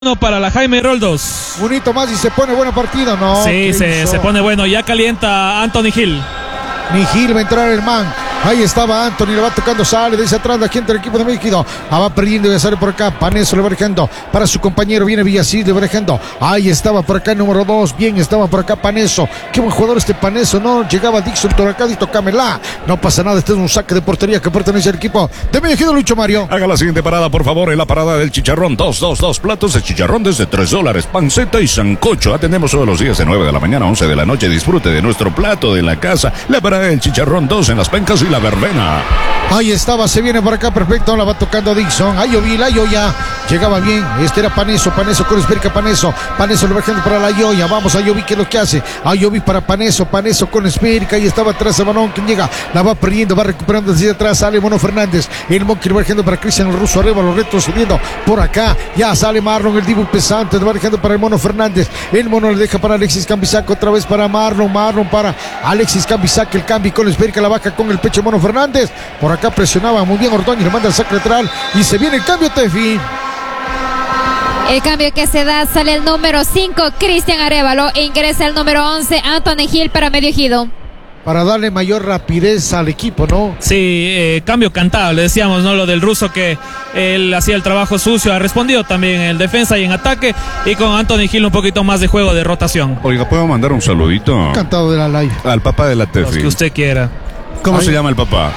Uno para la Jaime Roldos. Un hito más y se pone bueno partido, ¿no? Sí, se pone bueno. Ya calienta Anthony Gil. Ni Gil va a entrar el man. Ahí estaba Anthony, le va tocando, sale desde atrás de aquí entre el equipo de México. Va perdiendo y sale por acá. Paneso le va dejando para su compañero. Viene Villasís, le va dejando. Ahí estaba por acá el número 2. Bien, estaba por acá Paneso. Qué buen jugador este Paneso. No llegaba Dixon Toracadito Camela. No pasa nada. Este es un saque de portería que pertenece al equipo de México. Lucho Mario. Haga la siguiente parada, por favor. En la parada del chicharrón. Dos platos de chicharrón desde $3. Panceta y sancocho. Atendemos todos los días de 9 de la mañana a 11 de la noche. Disfrute de nuestro plato de la casa. La parada del chicharrón 2 en las pencas y la verbena. Ahí estaba, se viene por acá, perfecto, la va tocando Dixon. Ayoví, la Yoya, llegaba bien. Este era Paneso con Esperica, Paneso le va dejando para la Yoya. Vamos, Ayoví, ¿qué es lo que hace? Ayoví para Paneso con Esperica. Ahí estaba atrás el balón, quien llega, la va perdiendo, va recuperando desde atrás. Sale Mono Fernández, el Monkey le va dejando para Cristian el Ruso arriba, los retos subiendo por acá. Ya sale Marlon, el Dibu pesante, le va dejando para el Mono Fernández. El Mono le deja para Alexis Cambisac, otra vez para Marlon para Alexis Cambisac, el cambio con Esperica, la baja con el pecho Mono Fernández. Por acá presionaba muy bien Ordóñez, le manda el saque lateral y se viene el cambio, Tefi. El cambio que se da, sale el número 5, Cristian Arévalo, e ingresa el número 11, Anthony Gil para medio ejido. Para darle mayor rapidez al equipo, ¿no? Sí, cambio cantable, decíamos, ¿no? Lo del ruso que él hacía el trabajo sucio, ha respondido también en defensa y en ataque, y con Anthony Gil un poquito más de juego de rotación. Oiga, ¿puedo mandar un saludito? Encantado de la live. Al papá de la Tefi. Los que usted quiera. ¿Cómo se llama el papá?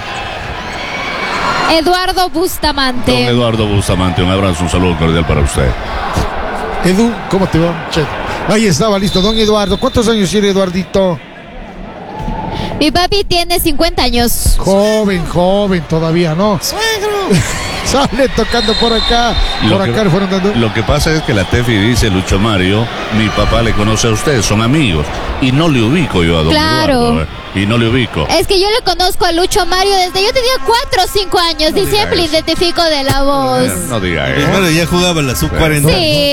Eduardo Bustamante. Don Eduardo Bustamante, un abrazo, un saludo cordial para usted. Edu, ¿cómo te va? Che. Ahí estaba listo, don Eduardo. ¿Cuántos años tiene Eduardito? Mi papi tiene 50 años. Joven todavía, ¿no? ¡Suegro! Sale tocando por acá. Le fueron dando. Lo que pasa es que la Tefi dice, Lucho Mario, mi papá le conoce a usted, son amigos. Y no le ubico yo a don Eduardo. Y no le ubico. Es que yo le conozco a Lucho Mario desde yo tenía 4 o 5 años. No y siempre le identifico de la voz. No diga eso. Bueno, ya jugaba en la sub-40.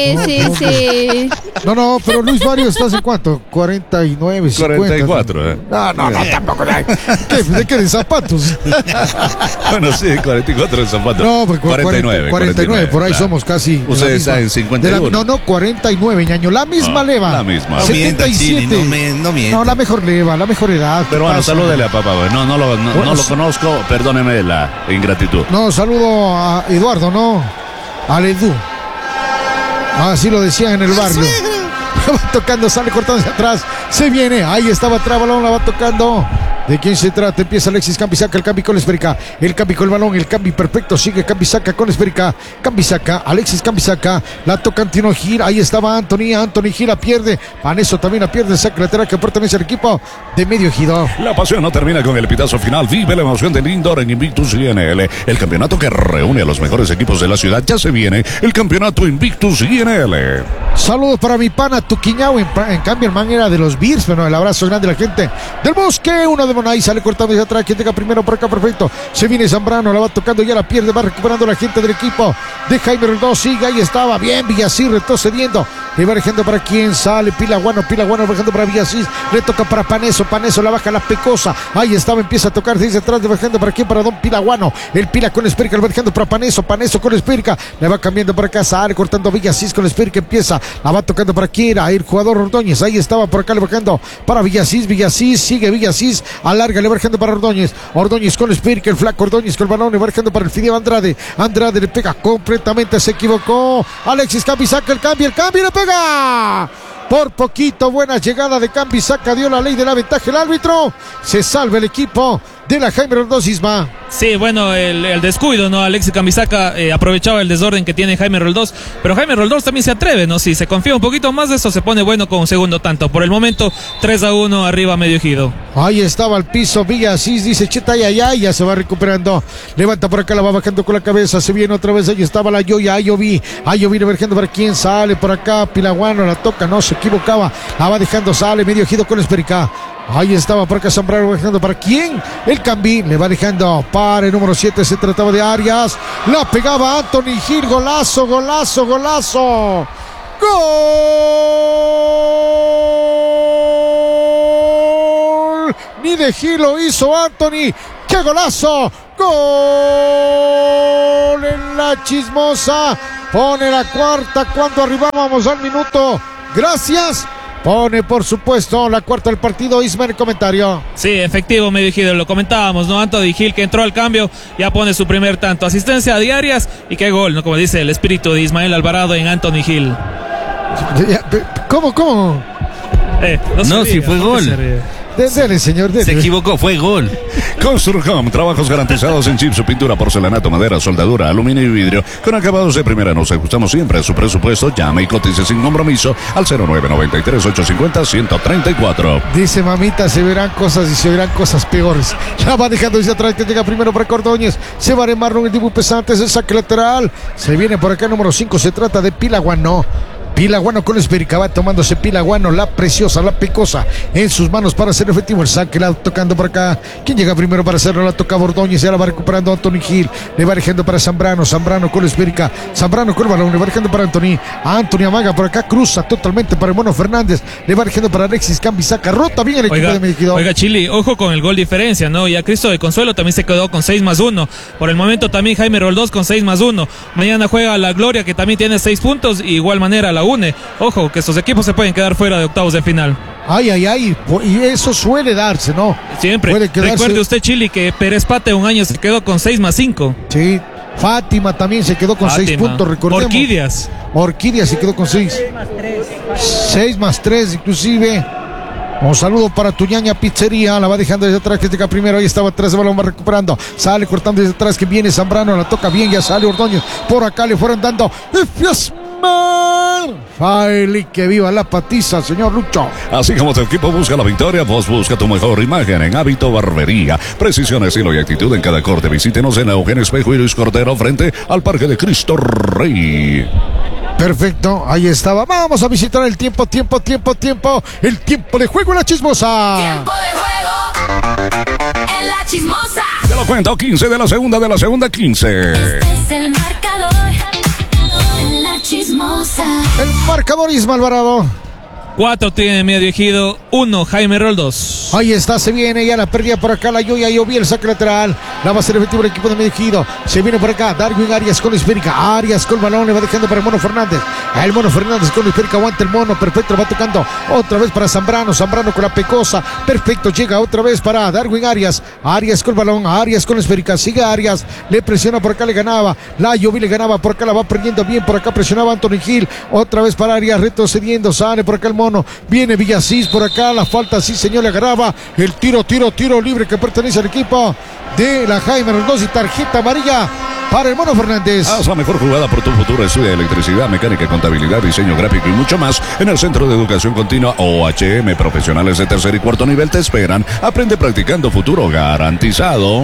Sí. No, pero Luis Mario, ¿estás en cuánto? 49, 50. 44, No, tampoco. ¿De qué? ¿De zapatos? Bueno, sí, 44 de zapatos. No, pues 49, por ahí claro. Somos casi. Usted está en 51. No, 49, ñaño. La misma leva. La misma. 77. No mienta. No, la mejor leva, la mejor edad. Pero bueno, salúdele a papá. No lo conozco, perdóneme la ingratitud. No, saludo a Eduardo, ¿no? Al Edu. Así lo decían en el barrio. Va tocando, sale cortando hacia atrás. Se viene, ahí estaba atrás, balón, la va tocando. ¿De quién se trata? Empieza Alexis Cambisaca, el cambio con la Esperica. El cambio con el balón, el cambio perfecto. Sigue Cambisaca con la Esperica. Cambisaca, Alexis Cambisaca. La toca Anthony Gil. Ahí estaba Anthony Gil la pierde. Paneso también la pierde. El saque lateral que pertenece al equipo de medio ejido. La pasión no termina con el pitazo final. Vive la emoción del indoor en Invictus INL. El campeonato que reúne a los mejores equipos de la ciudad. Ya se viene el campeonato Invictus INL. Saludos para mi pana Tuquiñao. En cambio, el man era de los Bears. Bueno, el abrazo grande a la gente del Bosque. Uno de Bonay sale cortando desde atrás. Quien tenga primero por acá, perfecto. Se viene Zambrano, la va tocando, ya la pierde. Va recuperando la gente del equipo de Jaime Roldos. Sigue, ahí estaba. Bien, Villasís retrocediendo. Le va dejando para quien sale. Pilaguano, va dejando para Villasís. Le toca para Paneso, la baja la Pecosa. Ahí estaba, empieza a tocar desde atrás. Le va dejando para quien, para Don Pilaguano. El Pila con Esperica, le va dejando para Paneso con Esperica. Le va cambiando para acá, sale cortando Villasís con Esperica. Empieza, la va tocando para quien, el jugador Ordóñez. Ahí estaba por acá, le va dejando para Villasís. Sigue Villasís, alarga, le va dejando para Ordóñez con Esperica, el flaco Ordóñez con el balón, le va dejando para el Fideo Andrade. Le pega completamente, se equivocó. Alexis Cambisaca, el cambio, le pega. Por poquito, buena llegada de Cambisaca, dio la ley de la ventaja el árbitro. Se salva el equipo de la Jaime Roldos, Isma. Sí, bueno, el descuido, ¿no? Alexis Cambisaca aprovechaba el desorden que tiene Jaime Roldos, pero Jaime Roldos también se atreve, ¿no? Si se confía un poquito más de eso, se pone bueno con un segundo tanto. Por el momento, 3-1 arriba medio ejido. Ahí estaba al piso Villasís, dice Cheta, ya se va recuperando. Levanta por acá, la va bajando con la cabeza, se viene otra vez, ahí estaba la Yoya, Ayoví emergiendo para quien sale por acá, Pilaguano, la toca, no se equivocaba, la va dejando, sale medio ejido con Esperica. Ahí estaba por acá Zambrano dejando para quién. El Cambi le va dejando para el número 7. Se trataba de Arias. La pegaba Anthony Gil. Golazo. ¡Gol! Ni de Gil lo hizo Anthony. ¡Qué golazo! ¡Gol en la Chismosa! pone la cuarta cuando arribábamos al minuto. Gracias. Pone, por supuesto, la cuarta del partido. Isma, el comentario. Sí, efectivo, medio Ejido, lo comentábamos, ¿no? Anthony Gil, que entró al cambio, ya pone su primer tanto. Asistencia a Diarias y qué gol, ¿no? Como dice el espíritu de Ismael Alvarado en Anthony Gil. ¿Cómo? No, si fue gol. Dele, señor, dele. Se equivocó, fue gol. Construcom, trabajos garantizados en chipso, pintura, porcelanato, madera, soldadura, aluminio y vidrio. Con acabados de primera, nos ajustamos siempre a su presupuesto. Llame y cotice sin compromiso al 0993-850-134. Dice mamita, se verán cosas y se verán cosas peores. Ya va dejando hacia atrás, que llega primero para Cordóñez. Se va a Marlon, el dibujo pesante, es el saque lateral. Se viene por acá el número 5, se trata de Pilaguano. Pilaguano con esférica, va tomándose Pilaguano, la preciosa, la picosa, en sus manos para hacer efectivo el saque, la tocando por acá. ¿Quién llega primero para hacerlo? La toca Ordóñez, ya la va recuperando Anthony Gil, le va dejando para Zambrano con la esférica, Zambrano con el balón, le va dejando para Anthony amaga por acá, cruza totalmente para el Mono Fernández, le va dejando para Alexis Cambisaca, rota bien el equipo de Mejido. Oiga, Chili, ojo con el gol diferencia, ¿no? Y a Cristo de Consuelo también se quedó con 6+1. Por el momento también Jaime Roldós con 6+1. Mañana juega la Gloria, que también tiene 6 puntos, y igual manera la UNE. Ojo, que estos equipos se pueden quedar fuera de octavos de final. Ay, y eso suele darse, ¿no? Siempre. Recuerde usted, Chili, que Pérez Pate un año se quedó con 6+5. Sí. Fátima también se quedó con 6 puntos, recordemos. Orquídeas se quedó con 6. 6+3 inclusive. Un saludo para Tuñaña Pizzería, la va dejando desde atrás, que llega primero, ahí estaba atrás, el balón va recuperando, sale cortando desde atrás, que viene Zambrano, la toca bien, ya sale Ordóñez, por acá le fueron dando. Faili, que viva la patiza, señor Lucho. Así como tu equipo busca la victoria, vos busca tu mejor imagen en Hábito Barbería. Precisión, estilo y actitud en cada corte. Visítenos en Eugenio Espejo y Luis Cordero, frente al Parque de Cristo Rey. Perfecto, ahí estaba. Vamos a visitar el tiempo. El tiempo de juego en La Chismosa. Tiempo de juego en La Chismosa. Te lo cuento, 15 de la segunda 15. Este es el marcador en La Chismosa. El marcador, Isma Alvarado. 4 tiene medio Ejido, 1 Jaime Roldós. Ahí está, se viene, ya la perdía por acá la Yoya, Yovi, el saque lateral. La va a hacer efectivo el equipo de Mejido. Se viene por acá, Darwin Arias con la esférica. Arias con el balón, le va dejando para el Mono Fernández. El Mono Fernández con la esférica, aguanta el Mono, perfecto, va tocando otra vez para Zambrano con la pecosa. Perfecto, llega otra vez para Darwin Arias. Arias con el balón, Arias con la esférica, sigue Arias, le presiona por acá, le ganaba. La Yovi le ganaba, por acá la va perdiendo bien, por acá presionaba Anthony Gil. Otra vez para Arias, retrocediendo, sale por acá el Mono. Viene Villasís por acá, la falta, sí señor, le agarraba el tiro libre que pertenece al equipo de la Jaime Roldós y tarjeta amarilla para el Mono Fernández. Haz la mejor jugada por tu futuro. Estudia electricidad, mecánica, contabilidad, diseño gráfico y mucho más en el Centro de Educación Continua OHM. Profesionales de tercer y cuarto nivel te esperan. Aprende practicando, futuro garantizado.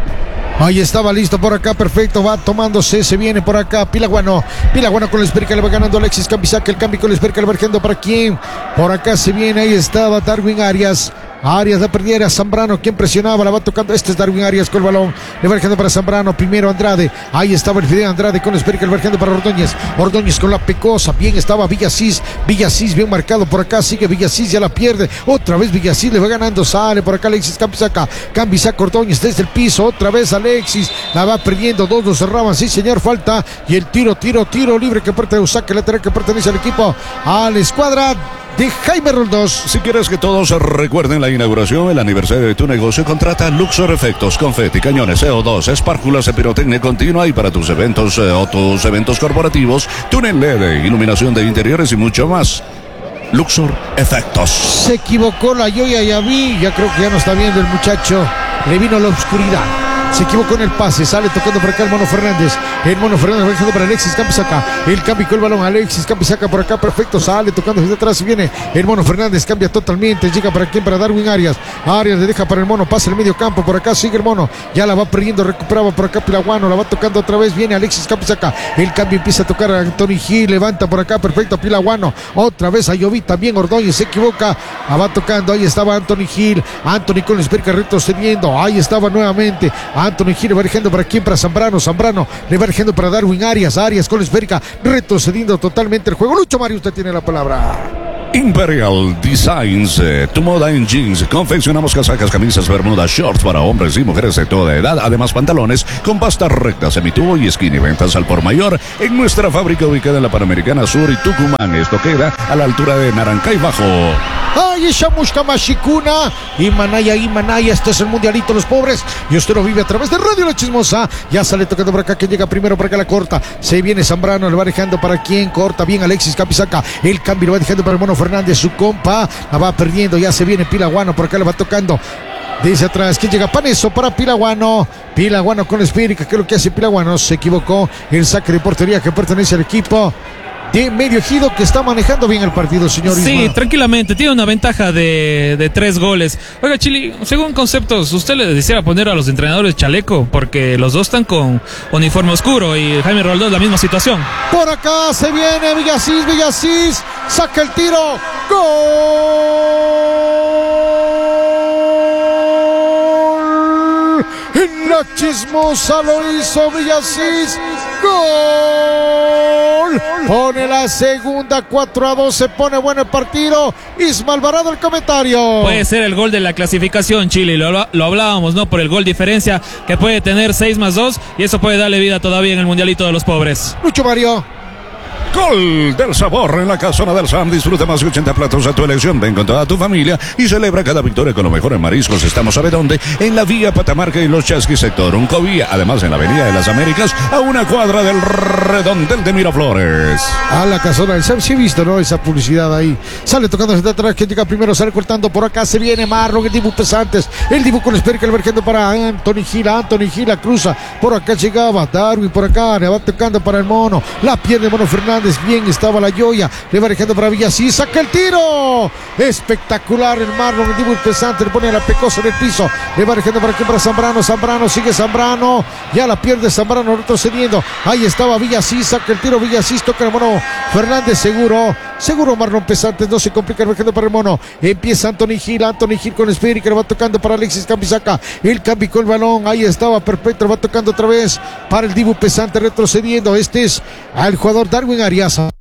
Ahí estaba listo por acá, perfecto, va tomándose, se viene por acá, Pilaguano con la esférica, le va ganando Alexis Cambisaca, el cambio con la esférica, le va dejando para quién, por acá se viene, ahí estaba Darwin Arias la perdiera, Zambrano, quien presionaba, la va tocando, este es Darwin Arias con el balón, le va dejando para Zambrano, primero Andrade, ahí estaba el Fidel Andrade con la esférica, le va dejando para Ordóñez con la pecosa, bien estaba Villasís bien marcado por acá, sigue Villasís, ya la pierde, otra vez Villasís le va ganando, sale por acá Alexis Cambisaca Ordóñez desde el piso, otra vez Alexis, la va perdiendo, dos lo cerraban, sí señor, falta, y el tiro libre que pertenece a saque lateral que pertenece al equipo, a la escuadra de Jaime Roldós. Si quieres que todos recuerden la inauguración, el aniversario de tu negocio, contrata Luxor Efectos, confeti, cañones, CO2, espárculas de pirotecnia continua, y para tus eventos o tus eventos corporativos, túnel LED, iluminación de interiores y mucho más. Luxor Efectos. Se equivocó la Yoya Yaví, ya creo que ya no está viendo el muchacho, le vino la oscuridad. Se equivocó en el pase, sale tocando por acá el Mono Fernández va dejando para Alexis Cambisaca, el cambio con el balón, Alexis Cambisaca por acá, perfecto, sale tocando desde atrás y viene el Mono Fernández, cambia totalmente, llega para quién, para Darwin Arias le deja para el Mono, pasa el medio campo, por acá sigue el Mono, ya la va perdiendo, recuperaba por acá Pilaguano, la va tocando otra vez, viene Alexis Cambisaca, el cambio empieza a tocar a Anthony Gil, levanta por acá, perfecto, Pilaguano, otra vez a Yoví, también Ordóñez se equivoca, la va tocando, ahí estaba Anthony Gil, Anthony con el esférica retrocediendo, ahí estaba nuevamente Anthony Gil, le va dejando para quién, para Zambrano le va dejando para Darwin Arias con la esférica retrocediendo totalmente el juego. Lucho Mario, usted tiene la palabra. Imperial Designs, tu moda en jeans. Confeccionamos casacas, camisas, bermudas, shorts para hombres y mujeres de toda edad. Además, pantalones con pasta recta, semitubo y skinny. Ventas al por mayor en nuestra fábrica ubicada en la Panamericana Sur y Tucumán. Esto queda a la altura de Narancay Bajo. Ay, Shamushka Mashikuna. Himalaya, este es el mundialito de los pobres. Y usted lo vive a través de Radio La Chismosa. Ya sale tocando por acá, que llega primero por acá, la corta. Se viene Zambrano, le va dejando para quien corta bien Alexis Capisaca. El cambio lo va dejando para el Mono Fernández, su compa. La va perdiendo, ya se viene Pilaguano, por acá le va tocando. Desde atrás, ¿quién llega? Paneso para Pilaguano. Pilaguano con Espírica. ¿Qué es lo que hace Pilaguano? Se equivocó. El saque de portería que pertenece al equipo de Medio Ejido, que está manejando bien el partido, señor Sí, Isma. tranquilamente, tiene una ventaja de 3 goles. Oiga, Chili, según conceptos, ¿usted le deseara poner a los entrenadores chaleco? Porque los dos están con uniforme oscuro y Jaime Roldós la misma situación. Por acá se viene Villasís, saca el tiro, ¡gol! En La Chismosa lo hizo Villasís, ¡gol! Pone la segunda, 4-2, se pone bueno el partido. Isma Alvarado, el comentario. Puede ser el gol de la clasificación, Chile, lo hablábamos, ¿no? Por el gol diferencia que puede tener 6+2 y eso puede darle vida todavía en el mundialito de los pobres. Lucho Mario. Gol del sabor en la casona del Sam. Disfruta más de 80 platos a tu elección. Ven con toda tu familia y celebra cada victoria con los mejores mariscos. Estamos, ¿sabe dónde? En la vía Patamarca y Los Chasquis, sector Uncovía. Además, en la avenida de las Américas, a una cuadra del redondel de Miraflores. A la casona del Sam, sí he visto, ¿no? Esa publicidad ahí. Sale tocando desde atrás, que llega primero, sale cortando por acá, se viene Marlon, el Dibu Pesantes. El Dibu con Espérica, el vergendo para Anthony Gila cruza. Por acá llegaba Darwin, por acá, le va tocando para el Mono. La pierde Mono Fernández, bien estaba la Joya. Le va dejando para Villasís, saca el tiro. Espectacular el Marlon, el Dibu Pesante, le pone la pecosa en el piso. Le va dejando para aquí para Zambrano, sigue Zambrano. Ya la pierde Zambrano, retrocediendo. Ahí estaba Villasís, saca el tiro Villasís, toca el Mono Fernández, seguro Marlon Pesantes, no se complica el vergendo para el Mono. Empieza Anthony Gil con Espíritu, que le va tocando para Alexis Capisaca. El cambio con el balón, ahí estaba perfecto, le va tocando otra vez para el Dibu Pesante, retrocediendo. Este es al jugador Darwin Arias.